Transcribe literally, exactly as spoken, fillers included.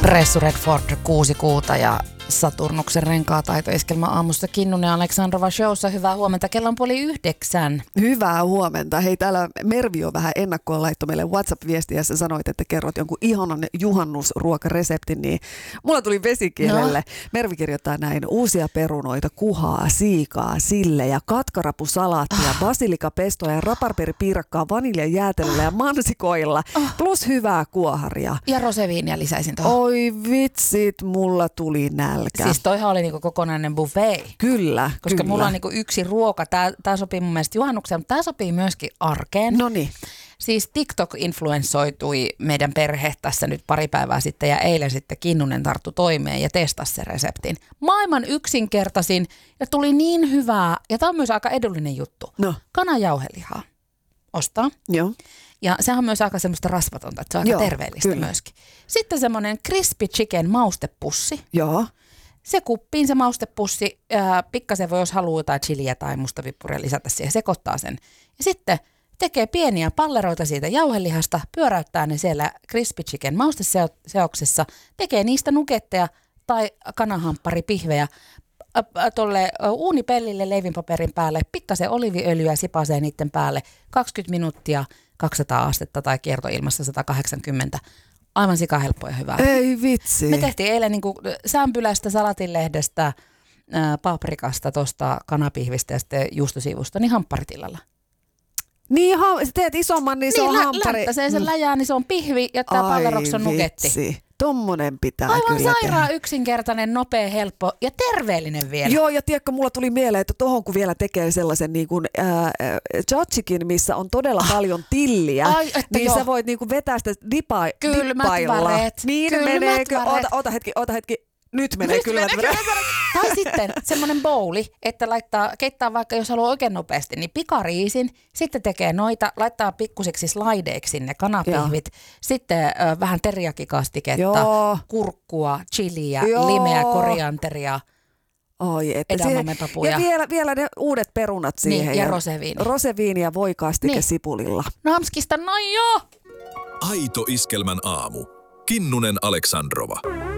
Ressu Redford, Kuusi kuuta ja Saturnuksen renkaataitoiskelma aamusta Kinnunen Aleksandrova showssa. Hyvää huomenta, kello on puoli yhdeksän. Hyvää huomenta. Hei, täällä Mervi on vähän ennakkoon laittoi meille WhatsApp-viestiä ja sä sanoit, että kerrot jonkun ihanan juhannusruokareseptin, niin mulla tuli vesikielelle. No. Mervi kirjoittaa näin: uusia perunoita, kuhaa, siikaa, sillejä, katkarapusalaattia, oh. basilikapestoa ja raparperipiirakkaa vaniljajäätelöllä ja mansikoilla, oh. plus hyvää kuoharia. Ja roseviinia lisäisin tuohon. Oi vitsit, mulla tuli nälkä. Siis toihan oli niinku kokonainen buffet. Kyllä, Koska kyllä. mulla on niinku yksi ruoka. Tää, tää sopii mun mielestä juhannukseen, mutta tää sopii myöskin arkeen. Noniin. Siis TikTok influenssoitui meidän perhe tässä nyt pari päivää sitten ja eilen sitten Kinnunen tarttu toimeen ja testasi sen reseptin. Maailman yksinkertaisin ja tuli niin hyvää, ja tää on myös aika edullinen juttu. No. Kananjauhelihaa ostaa. Joo. Ja sehän on myös aika semmoista rasvatonta, että se on aika Joo, terveellistä kyllä. myöskin. Sitten semmoinen crispy chicken maustepussi. Joo. Se kuppiin se maustepussi, ää, pikkasen voi jos haluaa jotain chiliä tai mustavippuria lisätä siihen, sekoittaa sen. Ja sitten tekee pieniä palleroita siitä jauhelihasta, pyöräyttää ne siellä crispy chicken mausteseoksessa, tekee niistä nuketteja tai kanahamparipihvejä tuolle uunipellille leivinpaperin päälle, pikkasen oliiviöljyä sipasee niiden päälle, kaksikymmentä minuuttia, kaksisataa astetta tai kiertoilmassa sata kahdeksankymmentä. Aivan sikahelppoa ja hyvää. Ei vitsi. Me tehtiin eilen niin kuin sämpylästä, salatinlehdestä, ää, paprikasta, tuosta kanapihvistä ja sitten juustosiivusta, niin hampparitillalla. Niin, ha- teet isomman, niin se niin, on lä- hamppari. lättäsee sen läjää, niin se on pihvi ja tämä palleroks on nuketti. Vitsi. Tommonen pitää Aivan kyllä sairaan tehdä. yksinkertainen, nopea, helppo ja terveellinen vielä. Joo, ja tiedätkö, mulla tuli mieleen, että tohon kun vielä tekee sellaisen niin kuin äh, tzatziki, missä on todella ah. paljon tilliä, Ai, että niin joo. sä voit niin kuin vetää sitä dipa- Kylmät dippailla. väreet. Niin Kylmät meneekö? väreet. Ota, ota hetki, ota hetki. Nyt menee Nyt kylmät menee väreet. Tai sitten semmoinen bowli, että laittaa, keittää vaikka jos haluaa oikein nopeasti, niin pikariisin, sitten tekee noita, laittaa pikkusiksi slaideiksi sinne kanapihvit, Joo. sitten ö, vähän teriakikastiketta, Joo. kurkkua, chiliä, Joo. limeä, korianteria, Oi, että edamamepapuja. ja vielä, vielä ne uudet perunat siihen. Niin, ja roseviini. Roseviini ja voikastike Niin. sipulilla. Namskista, no joo! Aito iskelmän aamu. Kinnunen Aleksandrova.